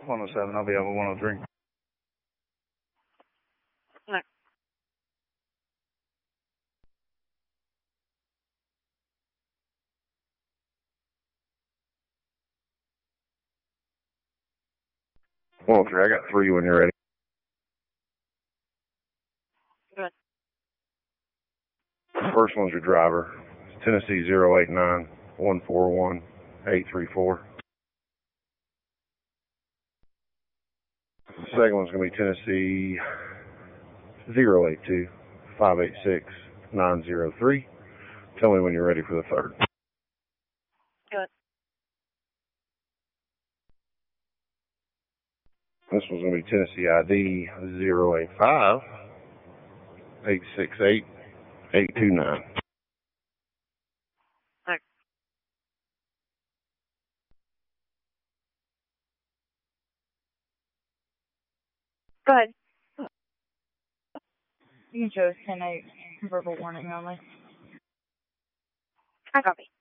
107, I'll be over 103. No. Well, I got 3 when you're ready. Good. First one's your driver. Tennessee 089-141-834. The second one's going to be Tennessee 082-586-903. Tell me when you're ready for the third. Good. This one's going to be Tennessee ID 085-868-829. Go ahead. You can choose 10-8, verbal warning only. I copy.